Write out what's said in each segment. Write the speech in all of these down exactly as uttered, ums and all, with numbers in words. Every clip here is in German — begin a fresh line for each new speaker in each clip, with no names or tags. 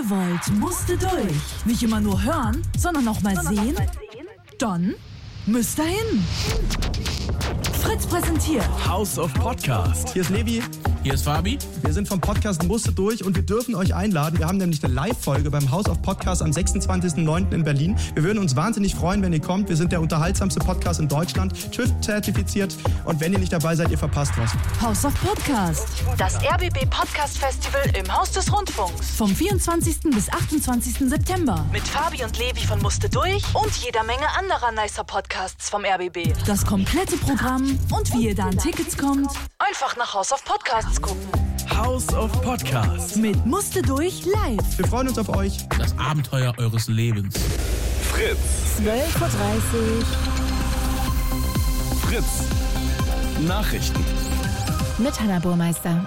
ihr wollt, musste durch. Nicht immer nur hören, sondern auch mal sehen? Dann müsst ihr hin. Fritz präsentiert
House of Podcast.
Hier ist Levi.
Hier ist Fabi.
Wir sind vom Podcast Musste durch und wir dürfen euch einladen. Wir haben nämlich eine Live-Folge beim House of Podcast am sechsundzwanzigsten neunten in Berlin. Wir würden uns wahnsinnig freuen, wenn ihr kommt. Wir sind der unterhaltsamste Podcast in Deutschland, T Ü F-zertifiziert. Und wenn ihr nicht dabei seid, ihr verpasst was.
House of Podcast.
Das R B B Podcast Festival im Haus des Rundfunks.
Vom vierundzwanzigsten bis achtundzwanzigsten September.
Mit Fabi und Levi von Musste durch und jeder Menge anderer nicer Podcasts vom R B B.
Das komplette Programm und wie ihr da an Tickets kommt.
Einfach nach House of Podcasts gucken.
House of Podcast.
Mit Musste durch live.
Wir freuen uns auf euch.
Das Abenteuer eures Lebens.
Fritz.
zwölf Uhr dreißig.
Fritz. Nachrichten.
Mit Hannah Burmeister.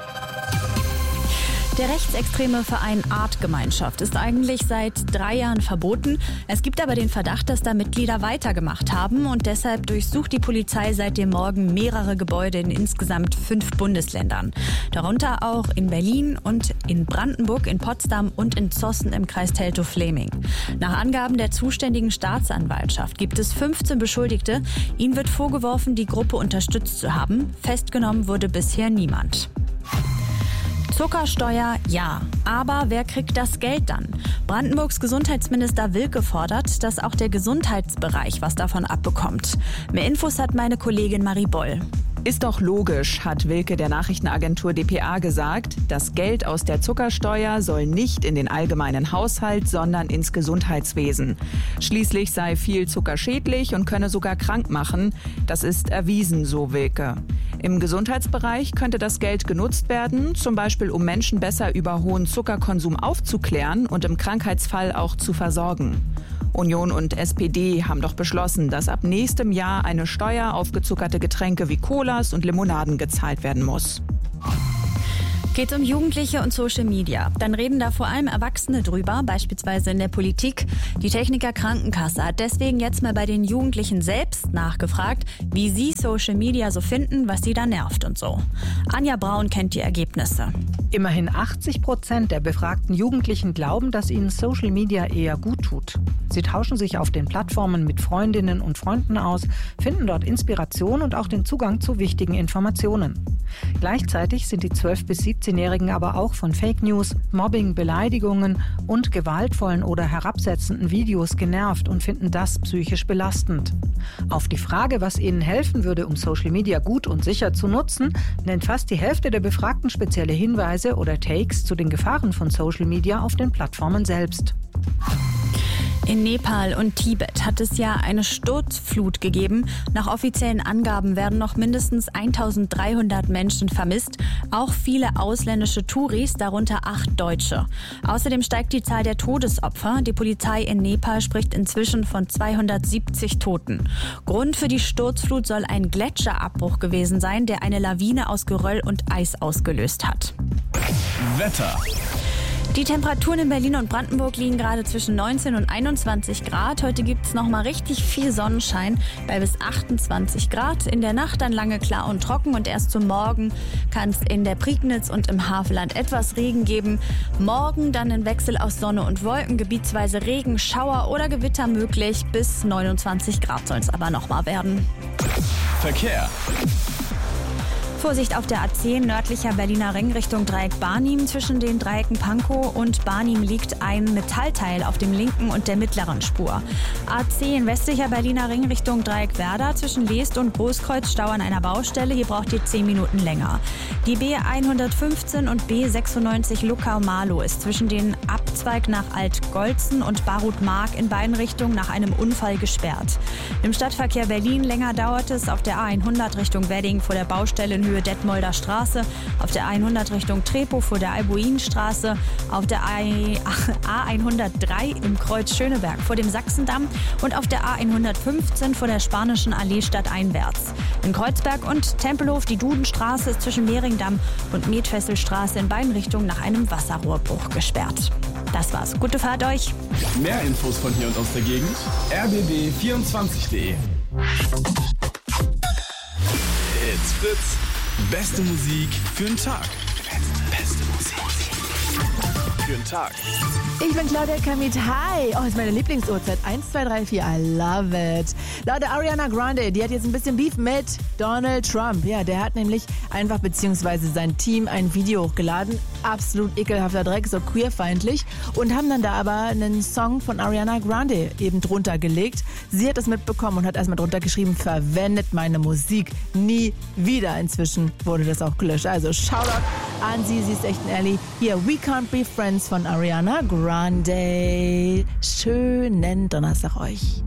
Der rechtsextreme Verein Artgemeinschaft ist eigentlich seit drei Jahren verboten. Es gibt aber den Verdacht, dass da Mitglieder weitergemacht haben und deshalb durchsucht die Polizei seit dem Morgen mehrere Gebäude in insgesamt fünf Bundesländern. Darunter auch in Berlin und in Brandenburg, in Potsdam und in Zossen im Kreis Teltow-Fläming. Nach Angaben der zuständigen Staatsanwaltschaft gibt es fünfzehn Beschuldigte. Ihnen wird vorgeworfen, die Gruppe unterstützt zu haben. Festgenommen wurde bisher niemand. Zuckersteuer, ja. Aber wer kriegt das Geld dann? Brandenburgs Gesundheitsminister Wilke fordert, dass auch der Gesundheitsbereich was davon abbekommt. Mehr Infos hat meine Kollegin Marie Boll.
Ist doch logisch, hat Wilke der Nachrichtenagentur D P A gesagt. Das Geld aus der Zuckersteuer soll nicht in den allgemeinen Haushalt, sondern ins Gesundheitswesen. Schließlich sei viel Zucker schädlich und könne sogar krank machen. Das ist erwiesen, so Wilke. Im Gesundheitsbereich könnte das Geld genutzt werden, zum Beispiel um Menschen besser über hohen Zuckerkonsum aufzuklären und im Krankheitsfall auch zu versorgen. Union und S P D haben doch beschlossen, dass ab nächstem Jahr eine Steuer auf gezuckerte Getränke wie Colas und Limonaden gezahlt werden muss.
Geht es um Jugendliche und Social Media, dann reden da vor allem Erwachsene drüber, beispielsweise in der Politik. Die Techniker Krankenkasse hat deswegen jetzt mal bei den Jugendlichen selbst nachgefragt, wie sie Social Media so finden, was sie da nervt und so. Anja Braun kennt die Ergebnisse.
Immerhin achtzig Prozent der befragten Jugendlichen glauben, dass ihnen Social Media eher gut tut. Sie tauschen sich auf den Plattformen mit Freundinnen und Freunden aus, finden dort Inspiration und auch den Zugang zu wichtigen Informationen. Gleichzeitig sind die zwölf- bis siebzehnjährigen aber auch von Fake News, Mobbing, Beleidigungen und gewaltvollen oder herabsetzenden Videos genervt und finden das psychisch belastend. Auf die Frage, was ihnen helfen würde, um Social Media gut und sicher zu nutzen, nennt fast die Hälfte der Befragten spezielle Hinweise oder Takes zu den Gefahren von Social Media auf den Plattformen selbst.
In Nepal und Tibet hat es ja eine Sturzflut gegeben. Nach offiziellen Angaben werden noch mindestens eintausenddreihundert Menschen vermisst. Auch viele ausländische Touris, darunter acht Deutsche. Außerdem steigt die Zahl der Todesopfer. Die Polizei in Nepal spricht inzwischen von zweihundertsiebzig Toten. Grund für die Sturzflut soll ein Gletscherabbruch gewesen sein, der eine Lawine aus Geröll und Eis ausgelöst hat.
Wetter.
Die Temperaturen in Berlin und Brandenburg liegen gerade zwischen neunzehn und einundzwanzig Grad. Heute gibt es noch mal richtig viel Sonnenschein bei bis achtundzwanzig Grad. In der Nacht dann lange klar und trocken und erst zum Morgen kann es in der Prignitz und im Havelland etwas Regen geben. Morgen dann ein Wechsel aus Sonne und Wolken, gebietsweise Regen, Schauer oder Gewitter möglich. Bis neunundzwanzig Grad soll es aber noch mal werden.
Verkehr.
Vorsicht auf der A zehn, nördlicher Berliner Ring Richtung Dreieck Barnim. Zwischen den Dreiecken Pankow und Barnim liegt ein Metallteil auf dem linken und der mittleren Spur. A zehn, westlicher Berliner Ring Richtung Dreieck Werder. Zwischen Leest und Großkreuz Stau an einer Baustelle. Hier braucht ihr zehn Minuten länger. Die B hundertfünfzehn und B sechsundneunzig Luckau-Marlow ist zwischen den Abzweig nach Altgolzen und Barut-Mark in beiden Richtungen nach einem Unfall gesperrt. Im Stadtverkehr Berlin länger dauert es auf der A hundert Richtung Wedding vor der Baustelle in Höhe Detmolder Straße, auf der A hundert Richtung Treptow vor der Albuinstraße, auf der A hundertdrei im Kreuz Schöneberg vor dem Sachsendamm und auf der A hundertfünfzehn vor der Spanischen Allee stadteinwärts. In Kreuzberg und Tempelhof die Dudenstraße ist zwischen Mehringdamm und Metfesselstraße in beiden Richtungen nach einem Wasserrohrbruch gesperrt. Das war's. Gute Fahrt euch.
Mehr Infos von hier und aus der Gegend r b b vierundzwanzig punkt de. It's Fritz. Beste Musik für den Tag. Beste Musik. für den Tag.
Ich bin Claudia Kamit. Hi. Oh, ist meine Lieblingsuhrzeit. eins, zwei, drei, vier. I love it. Leute, Ariana Grande, die hat jetzt ein bisschen Beef mit Donald Trump. Ja, der hat nämlich einfach beziehungsweise sein Team ein Video hochgeladen. Absolut ekelhafter Dreck, so queerfeindlich. Und haben dann da aber einen Song von Ariana Grande eben drunter gelegt. Sie hat das mitbekommen und hat erstmal drunter geschrieben, verwendet meine Musik nie wieder. Inzwischen wurde das auch gelöscht. Also Shoutout an sie, sie ist echt ein Ehrlich. Hier, We Can't Be Friends von Ariana Grande. Schönen Donnerstag euch.